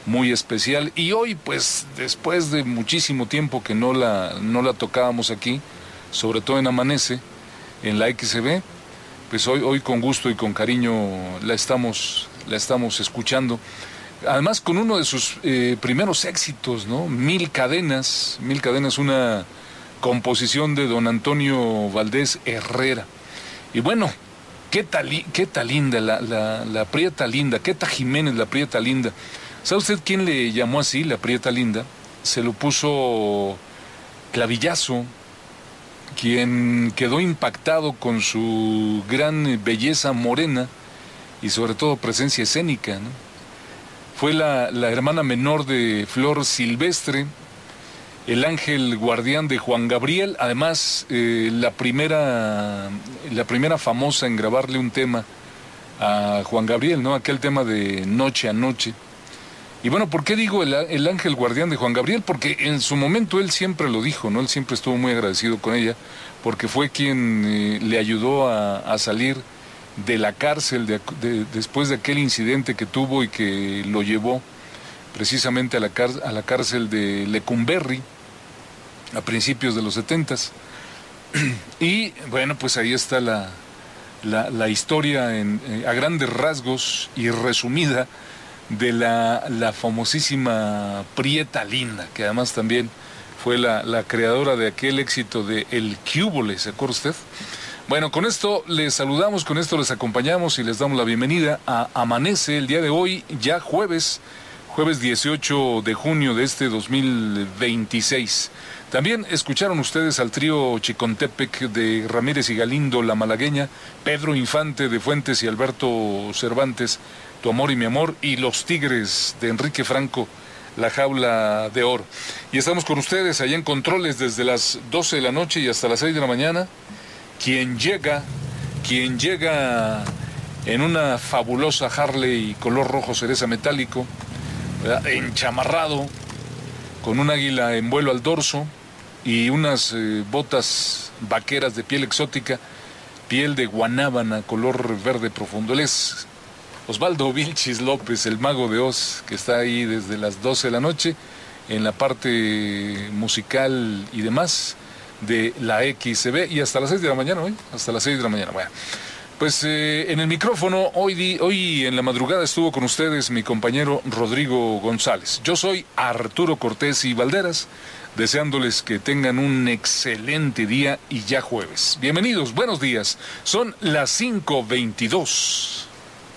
muy especial. Y hoy, pues, después de muchísimo tiempo que no la tocábamos aquí, sobre todo en Amanece, en la XB, pues hoy con gusto y con cariño la estamos escuchando. Además con uno de sus primeros éxitos, ¿no? Mil Cadenas, una composición de don Antonio Valdés Herrera. Y bueno, qué tal linda, la Prieta Linda, Queta Jiménez, la Prieta Linda. ¿Sabe usted quién le llamó así, la Prieta Linda? Se lo puso Clavillazo, quien quedó impactado con su gran belleza morena y sobre todo presencia escénica, ¿no? Fue la hermana menor de Flor Silvestre, el ángel guardián de Juan Gabriel, además la primera famosa en grabarle un tema a Juan Gabriel, ¿no? Aquel tema de Noche a Noche. Y bueno, ¿por qué digo el ángel guardián de Juan Gabriel? Porque en su momento él siempre lo dijo, ¿no? Él siempre estuvo muy agradecido con ella, porque fue quien le ayudó a salir de la cárcel después de aquel incidente que tuvo y que lo llevó precisamente a la cárcel de Lecumberri a principios de los 70s. Y bueno, pues ahí está la historia a grandes rasgos y resumida de la famosísima Prieta Linda, que además también fue la creadora de aquel éxito de El Cúbole, ¿se acuerda usted? Bueno, con esto les saludamos, con esto les acompañamos y les damos la bienvenida a Amanece el día de hoy, ya jueves 18 de junio de este 2026. También escucharon ustedes al trío Chicontepec de Ramírez y Galindo, La Malagueña, Pedro Infante de Fuentes y Alberto Cervantes, Tu Amor y Mi Amor, y Los Tigres de Enrique Franco, La Jaula de Oro. Y estamos con ustedes allá en Controles desde las 12 de la noche y hasta las 6 de la mañana. Quien llega en una fabulosa Harley color rojo cereza metálico, ¿verdad? Enchamarrado, con un águila en vuelo al dorso y unas botas vaqueras de piel exótica, piel de guanábana, color verde profundo. Él es Osvaldo Vilchis López, el mago de Oz, que está ahí desde las 12 de la noche en la parte musical y demás de la XB y hasta las 6 de la mañana, hoy, hasta las 6 de la mañana. Bueno, pues en el micrófono hoy en la madrugada estuvo con ustedes mi compañero Rodrigo González. Yo soy Arturo Cortés y Valderas, deseándoles que tengan un excelente día y ya jueves. Bienvenidos, buenos días. Son las 5:22.